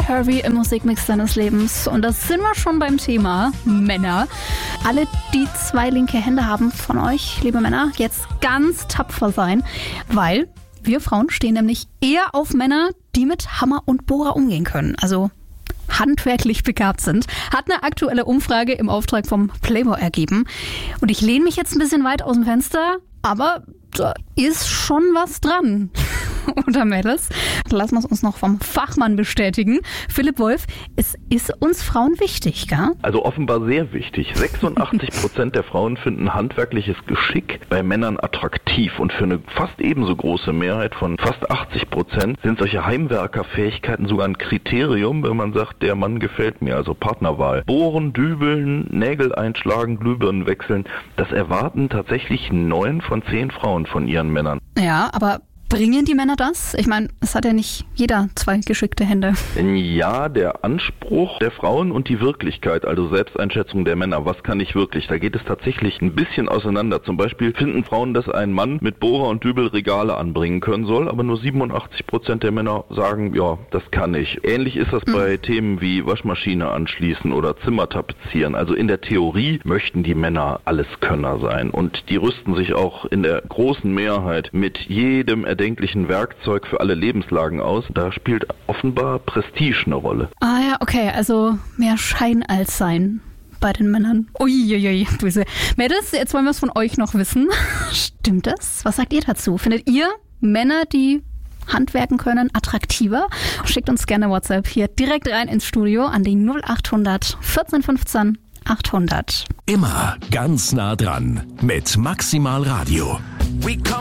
Turvy im Musikmix deines Lebens. Und da sind wir schon beim Thema Männer. Alle, die 2 linke Hände haben von euch, liebe Männer, jetzt ganz tapfer sein, weil wir Frauen stehen nämlich eher auf Männer, die mit Hammer und Bohrer umgehen können. Also handwerklich begabt sind, hat eine aktuelle Umfrage im Auftrag vom Playboy ergeben. Und ich lehne mich jetzt ein bisschen weit aus dem Fenster, aber da ist schon was dran. Oder Mädels? Lassen wir es uns noch vom Fachmann bestätigen. Philipp Wolf, es ist uns Frauen wichtig, gell? Also offenbar sehr wichtig. 86% der Frauen finden handwerkliches Geschick bei Männern attraktiv. Und für eine fast ebenso große Mehrheit von fast 80% sind solche Heimwerkerfähigkeiten sogar ein Kriterium, wenn man sagt, der Mann gefällt mir, also Partnerwahl. Bohren, dübeln, Nägel einschlagen, Glühbirnen wechseln, das erwarten tatsächlich 9 von 10 Frauen von ihren Männern. Ja, aber bringen die Männer das? Ich meine, es hat ja nicht jeder 2 geschickte Hände. Ja, der Anspruch der Frauen und die Wirklichkeit, also Selbsteinschätzung der Männer, was kann ich wirklich? Da geht es tatsächlich ein bisschen auseinander. Zum Beispiel finden Frauen, dass ein Mann mit Bohrer und Dübel Regale anbringen können soll, aber nur 87% der Männer sagen, ja, das kann ich. Ähnlich ist das bei Themen wie Waschmaschine anschließen oder Zimmer tapezieren. Also in der Theorie möchten die Männer Alleskönner sein und die rüsten sich auch in der großen Mehrheit mit jedem erdenklichen Werkzeug für alle Lebenslagen aus. Da spielt offenbar Prestige eine Rolle. Ah ja, okay, also mehr Schein als Sein bei den Männern. Uiuiui, böse. Mädels, jetzt wollen wir es von euch noch wissen. Stimmt das? Was sagt ihr dazu? Findet ihr Männer, die handwerken können, attraktiver? Schickt uns gerne WhatsApp hier direkt rein ins Studio an die 0800 14 15 800. Immer ganz nah dran mit Maximal Radio.